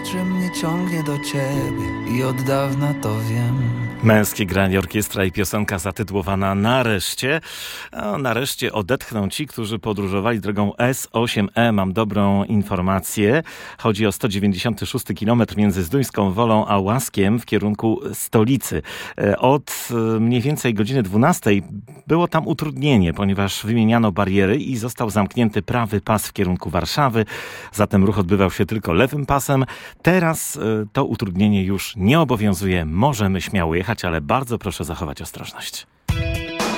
że mnie ciągnie do ciebie i od dawna to wiem. Męskie granie, orkiestra i piosenka zatytułowana Nareszcie. Nareszcie odetchną ci, którzy podróżowali drogą S8E. Mam dobrą informację. Chodzi o 196 km między Zduńską Wolą a Łaskiem w kierunku stolicy. Od mniej więcej godziny 12 było tam utrudnienie, ponieważ wymieniano bariery i został zamknięty prawy pas w kierunku Warszawy. Zatem ruch odbywał się tylko lewym pasem. Teraz to utrudnienie już nie obowiązuje. Możemy śmiało jechać, ale bardzo proszę zachować ostrożność.